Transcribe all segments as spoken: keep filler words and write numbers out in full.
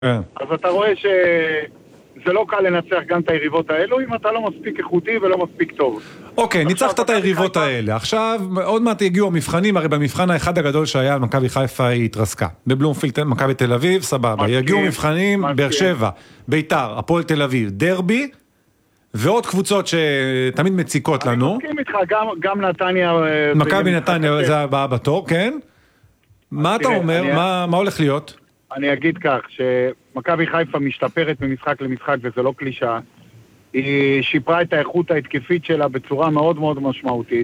אז אתה רואה שזה לא קל לנצח גם את היריבות האלו, אם אתה לא מספיק איכותי ולא מספיק טוב. אוקיי, ניצחת את היריבות האלה. עכשיו, עוד מעט הגיעו המבחנים, הרי במבחן האחד הגדול שהיה, מכבי חיפה היא התרסקה. בבלומפילד, מכבי תל אביב, סבבה. יגיעו מבחנים, באר שבע, ביתר, הפועל תל אביב, דרבי, ועוד קבוצות שתמיד מציקות לנו. אני מסכים איתך, גם נתניה... מכבי נתניה זה הבאה בתור, כן? מה אתה אומר? מה הולך להיות? אני אגיד כך, שמכבי חיפה משתפרת ממשחק למשחק, וזה לא קלישה. היא שיפרה את האיכות ההתקפית שלה בצורה מאוד מאוד משמעותית.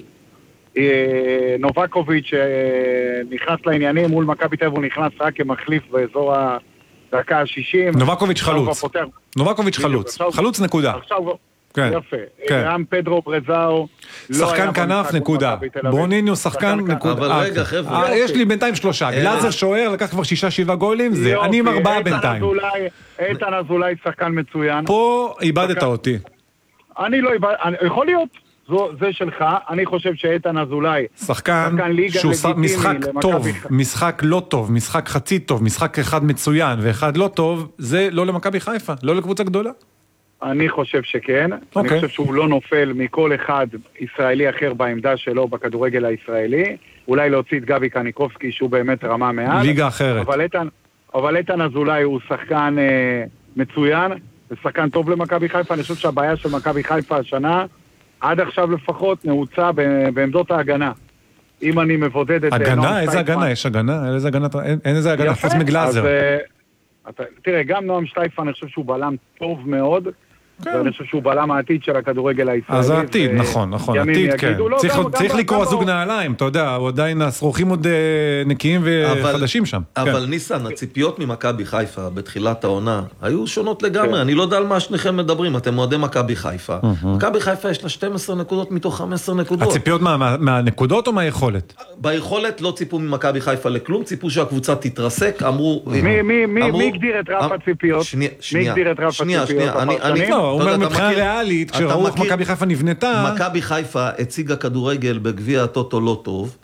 נובקוביץ' נכנס לעניינים מול מכבי תל אביב, הוא נכנס רק כמחליף באזור הדקה ה-שישים. נובקוביץ' חלוץ. נובקוביץ' חלוץ. חלוץ נקודה. עכשיו, יפה. גם פדרו ברזאו. שחקן כנף נקודה. ברוניניו שחקן נקודה. אבל רגע, חבר'ה. יש לי בינתיים שלושה. גלאזר שוער, לקח כבר שישה שבעה גולים. אני עם ארבעה בינתיים. איתן אזולאי שחקן מצוין. פה איבדת אותי. אני לא איבד... יכול להיות. זה שלך. אני חושב שאיתן אזולאי שחקן שהוא משחק טוב, משחק לא טוב, משחק חצי טוב, משחק אחד מצוין ואחד לא טוב, זה לא למכבי חיפה, לא לקבוצה גדולה. אני חושב שכן. Okay. אני חושב שהוא לא נופל מכל אחד ישראלי אחר בעמדה שלו בכדורגל הישראלי. אולי להוציא את גבי קניקובסקי שהוא באמת רמה מעל. ליגה אחרת. אבל איתן, אבל איתן אזולאי הוא שחקן אה, מצוין, ושחקן טוב למכבי חיפה. אני חושב שהבעיה של מכבי חיפה השנה, עד עכשיו לפחות, נעוצה בעמדות ההגנה. אם אני מבודד את... הגנה? איזה הגנה? יש הגנה? איזה הגנה? אין, אין איזה הגנה חוץ מגלאזר. אז, אתה, תראה, גם נועם שטייפן, אני חושב שהוא בלם טוב מאוד, ואני חושב שהוא בלם העתיד של הכדורגל הישראלי. אז העתיד, נכון, נכון, העתיד, כן. צריך לקרוא זוג נעליים, אתה יודע, עדיין הסרוכים עוד נקיים וחדשים שם. אבל ניסן, הציפיות ממכבי חיפה בתחילת העונה היו שונות לגמרי, אני לא יודע על מה שניכם מדברים, אתם מועדי מכבי חיפה. מכבי חיפה יש לה שתים עשרה נקודות מתוך חמש עשרה נקודות. הציפיות מהנקודות או מהיכולת? ביכולת לא ציפו ממכבי חיפה לכלום, ציפו שהקבוצה תתרסק, אמרו... מי הגדיר את רף הציפיות? מי הגדיר את רף הציפיות? הוא אומר מבחינה ריאלית, כשראו איך מכבי חיפה נבנתה... מכבי חיפה הציגה כדורגל בגביע הטוטו לא טוב,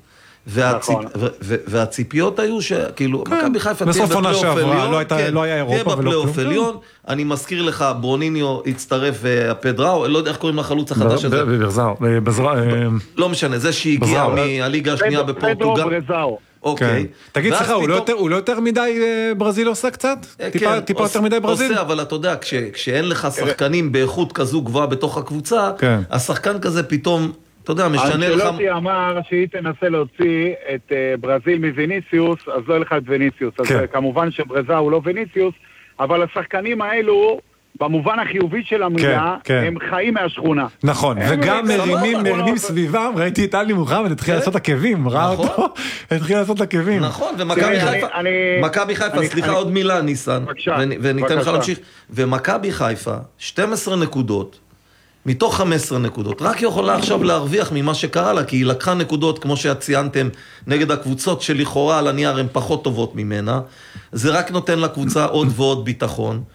והציפיות היו שכאילו, מכבי חיפה תהיה בפלייאוף עליון, לא היה אירופה תהיה בפלייאוף עליון, אני מזכיר לך, ברוניניו הצטרף הפדראו, לא יודע איך קוראים לחלוץ החדש הזה. ברזאו, לא משנה, זה שהגיע מהליגה השנייה בפורטוגל. אוקיי. תגיד, סליחה, הוא לא יותר מדי ברזיל עושה קצת? טיפה יותר מדי ברזיל? עושה, אבל אתה יודע, כשאין לך שחקנים באיכות כזו גבוהה בתוך הקבוצה, השחקן כזה פתאום, אתה יודע, משנה לך... אנצ'לוטי אמר שהיא תנסה להוציא את ברזיל מוויניסיוס, אז לא ילך את ויניסיוס. אז כמובן שברזאו הוא לא ויניסיוס, אבל השחקנים האלו... במובן החיובי של המילה, הם חיים מהשכונה. נכון, וגם מרימים סביבם, ראיתי את אלי מוחמד, התחיל לעשות עקבים, ראה אותו, התחיל לעשות עקבים. נכון, ומכבי חיפה, מכבי חיפה, סליחה עוד מילה ניסן, וניתן לך להמשיך, ומכבי חיפה, שתים עשרה נקודות, מתוך חמש עשרה נקודות, רק יכולה עכשיו להרוויח ממה שקרה לה, כי היא לקחה נקודות, כמו שציינתם, נגד הקבוצות שלכאורה על הנייר הן פחות טובות ממנה, זה רק נותן לקבוצה עוד ועוד ביטחון,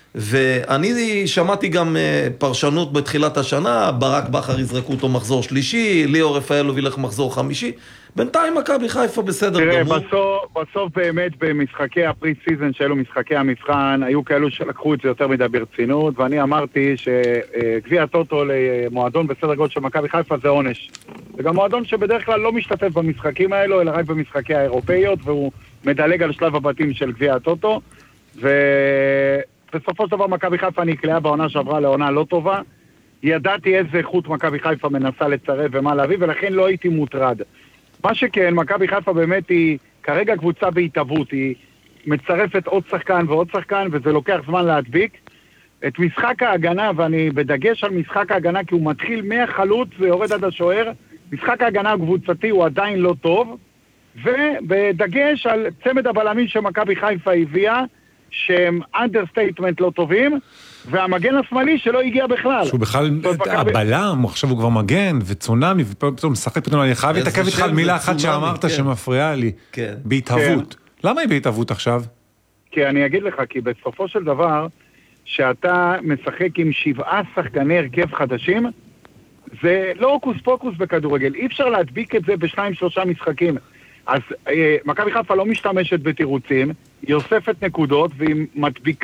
ואני שמעתי גם פרשנות בתחילת השנה, ברק בכר יזרקו אותו מחזור שלישי, ליאו רפאלוב ילך מחזור חמישי, בינתיים מכבי חיפה בסדר תראה, גמור. בסוף, בסוף באמת במשחקי הפרי סיזן שאלו משחקי המבחן, היו כאלו שלקחו את זה יותר מדי ברצינות, ואני אמרתי שגביע הטוטו למועדון בסדר גודל של מכבי חיפה זה עונש. זה גם מועדון שבדרך כלל לא משתתף במשחקים האלו, אלא רק במשחקי האירופאיות, והוא מדלג על שלב הבתים של גביע הטוטו, ו... בסופו של דבר מכבי חיפה נקלעה בעונה שעברה לעונה לא טובה, ידעתי איזה איכות מכבי חיפה מנסה לצרף ומה להביא, ולכן לא הייתי מוטרד. מה שכן, מכבי חיפה באמת היא כרגע קבוצה בהתאבות, היא מצרפת עוד שחקן ועוד שחקן, וזה לוקח זמן להדביק. את משחק ההגנה, ואני בדגש על משחק ההגנה, כי הוא מתחיל מהחלוץ ויורד עד השוער, משחק ההגנה הקבוצתי הוא עדיין לא טוב, ובדגש על צמד הבלמים שמכבי חיפה הביאה, שהם אנדרסטייטמנט לא טובים, והמגן השמאלי שלא הגיע בכלל. שהוא בכלל הבלם, עכשיו הוא כבר מגן, וצונמי, ופתאום משחק פתאום, אני חייב להתעכב איתך על מילה אחת שאמרת שמפריעה לי, בהתהוות. למה היא בהתהוות עכשיו? כי אני אגיד לך, כי בסופו של דבר, שאתה משחק עם שבעה שחקני הרכב חדשים, זה לא אוקוס פוקוס בכדורגל, אי אפשר להדביק את זה בשניים שלושה משחקים. אז מכבי חיפה לא משתמשת בתירוצים, היא אוספת נקודות והיא מדביקה